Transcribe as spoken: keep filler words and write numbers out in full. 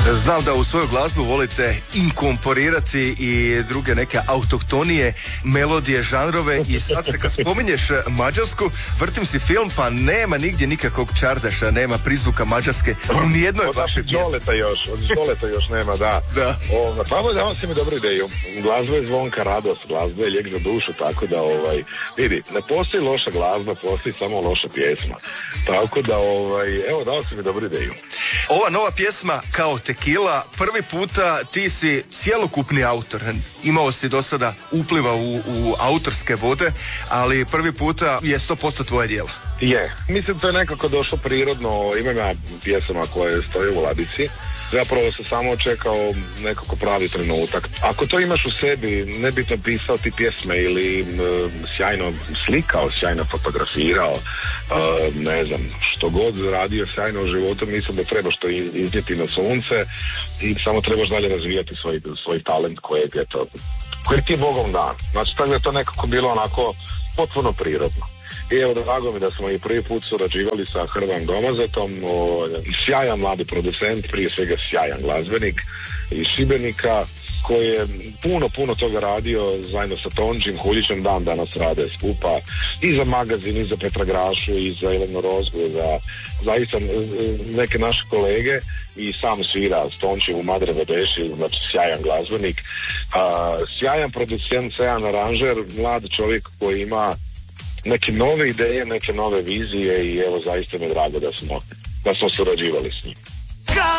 Znam da u svoju glazbu volite inkorporirati i druge neke autohtonije melodije, žanrove i sad kad spominješ Mađarsku, vrtim si film pa nema nigdje nikakvog čardaša, nema prizvuka Mađarske u nijednoj vašoj pjesmi. Od Đoleta još, od Đoleta još nema, da. Da. O, pa dao si mi dobru ideju. Glazba je zvonka radost, glazba je lijek za dušu, tako da ovaj, vidi, ne postoji loša glazba, postoji samo loša pjesma. Tako da, ovaj, evo, dao si mi dobru ideju. Ova nova pjesma kao Tekila, prvi puta ti si cjelokupni autor. Imao si do sada upliva u, u autorske vode, ali prvi puta je sto posto tvoje djelo. Je, mislim to je nekako došlo prirodno, imam ja pjesama koje stoje u ladici, zapravo se samo čekao nekako pravi trenutak. Ako to imaš u sebi, nebitno pisao ti pjesme ili m, sjajno slikao, sjajno fotografirao, e, ne znam, što god radio sjajno u životu, mislim da trebaš to iznijeti na sunce i samo trebaš dalje razvijati svoj, svoj talent kojeg je to, koji ti je Bogom dan. Znači, tako da je to nekako bilo onako potpuno prirodno. I evo, drago mi da smo i prvi put surađivali sa Hrvan Domazetom, o, sjajan mladi producent, prije svega sjajan glazbenik iz Šibenika, koji je puno, puno toga radio zajedno sa Tončim Huljićem, dan danas rade skupa i za magazin, i za Petra Grašu, i za Jelenu Rozgu, za zaista neke naše kolege, i sam svira s Tončim u Madre Vedeši, znači sjajan glazbenik, a, sjajan producent, sjajan aranžer, mlad čovjek koji ima neke nove ideje, neke nove vizije i evo zaista mi je drago da smo, da smo surađivali s njim.